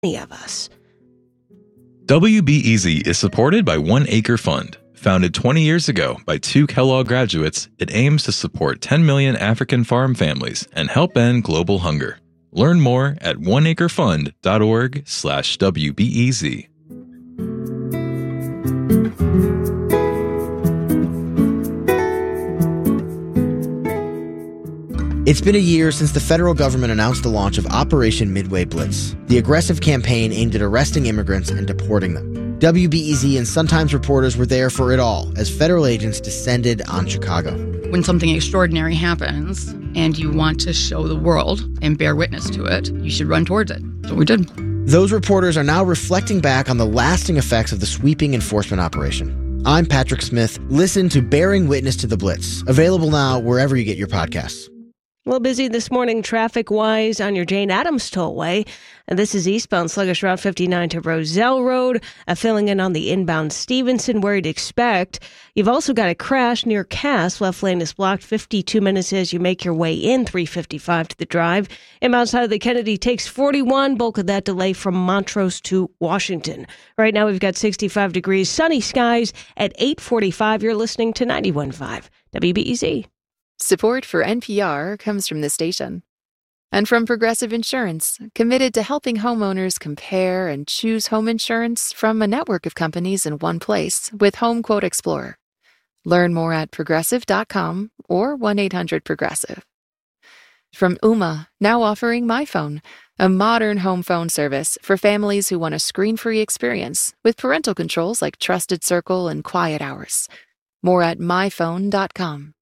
any of us. WBEZ is supported by One Acre Fund. Founded 20 years ago by 2 Kellogg graduates, it aims to support 10 million African farm families and help end global hunger. Learn more at oneacrefund.org/WBEZ. It's been a year since the federal government announced the launch of Operation Midway Blitz, the aggressive campaign aimed at arresting immigrants and deporting them. WBEZ and Sun-Times reporters were there for it all as federal agents descended on Chicago. When something extraordinary happens and you want to show the world and bear witness to it, you should run towards it. So we did. Those reporters are now reflecting back on the lasting effects of the sweeping enforcement operation. I'm Patrick Smith. Listen to Bearing Witness to the Blitz, available now wherever you get your podcasts. A little busy this morning traffic-wise on your Jane Addams Tollway. And this is eastbound sluggish Route 59 to Roselle Road, filling in on the inbound Stevenson where you'd expect. You've also got a crash near Cass. Left lane is blocked 52 minutes as you make your way in 355 to the drive. Inbound side of the Kennedy takes 41, bulk of that delay from Montrose to Washington. Right now we've got 65 degrees, sunny skies at 8:45. You're listening to 91.5 WBEZ. Support for NPR comes from the station. And from Progressive Insurance, committed to helping homeowners compare and choose home insurance from a network of companies in one place with Home Quote Explorer. Learn more at progressive.com or 1-800-PROGRESSIVE. From Ooma, now offering MyPhone, a modern home phone service for families who want a screen-free experience with parental controls like Trusted Circle and Quiet Hours. More at myphone.com.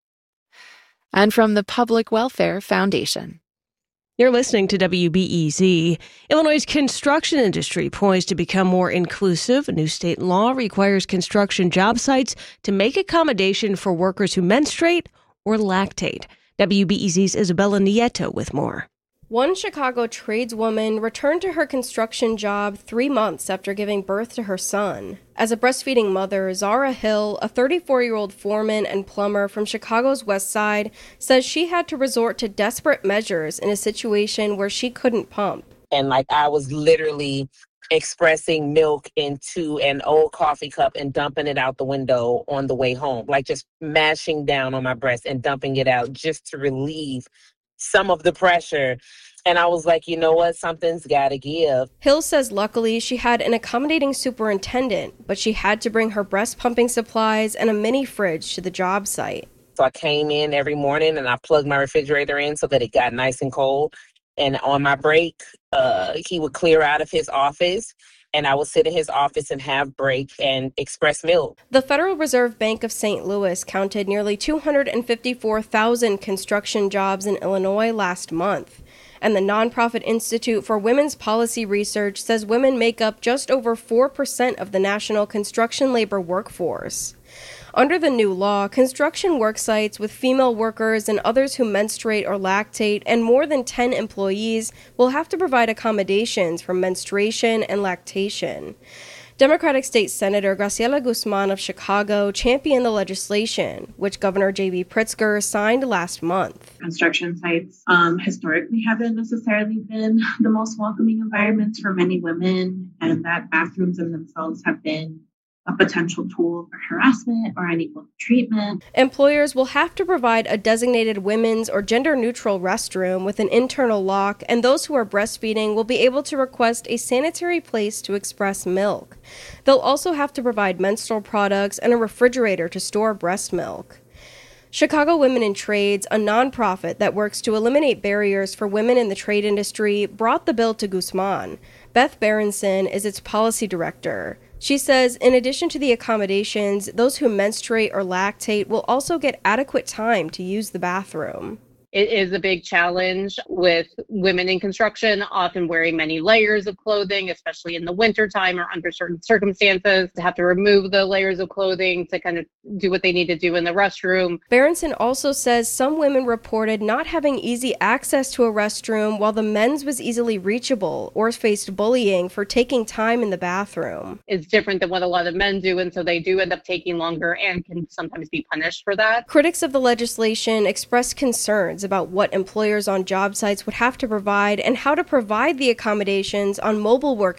And from the Public Welfare Foundation. You're listening to WBEZ. Illinois' construction industry poised to become more inclusive. A new state law requires construction job sites to make accommodation for workers who menstruate or lactate. WBEZ's Isabella Nieto with more. One Chicago tradeswoman returned to her construction job 3 months after giving birth to her son. As a breastfeeding mother, Zara Hill, a 34-year-old foreman and plumber from Chicago's West Side, says she had to resort to desperate measures in a situation where she couldn't pump. And I was literally expressing milk into an old coffee cup and dumping it out the window on the way home, just mashing down on my breast and dumping it out just to relieve some of the pressure. And I was like, you know what? Something's got to give. Hill says luckily she had an accommodating superintendent, but she had to bring her breast pumping supplies and a mini fridge to the job site. So I came in every morning and I plugged my refrigerator in so that it got nice and cold. And on my break, he would clear out of his office and I would sit in his office and have break and express milk. The Federal Reserve Bank of St. Louis counted nearly 254,000 construction jobs in Illinois last month. And the nonprofit Institute for Women's Policy Research says women make up just over 4% of the national construction labor workforce. Under the new law, construction work sites with female workers and others who menstruate or lactate and more than 10 employees will have to provide accommodations for menstruation and lactation. Democratic State Senator Graciela Guzman of Chicago championed the legislation, which Governor J.B. Pritzker signed last month. Construction sites historically haven't necessarily been the most welcoming environments for many women, and that bathrooms in themselves have been a potential tool for harassment or unequal treatment. Employers will have to provide a designated women's or gender-neutral restroom with an internal lock, and those who are breastfeeding will be able to request a sanitary place to express milk. They'll also have to provide menstrual products and a refrigerator to store breast milk. Chicago Women in Trades, a nonprofit that works to eliminate barriers for women in the trade industry, brought the bill to Guzman. Beth Berenson is its policy director. She says, in addition to the accommodations, those who menstruate or lactate will also get adequate time to use the bathroom. It is a big challenge with women in construction, often wearing many layers of clothing, especially in the wintertime or under certain circumstances, to have to remove the layers of clothing to kind of do what they need to do in the restroom. Berenson also says some women reported not having easy access to a restroom while the men's was easily reachable or faced bullying for taking time in the bathroom. It's different than what a lot of men do, and so they do end up taking longer and can sometimes be punished for that. Critics of the legislation expressed concerns concerns about what employers on job sites would have to provide and how to provide the accommodations on mobile work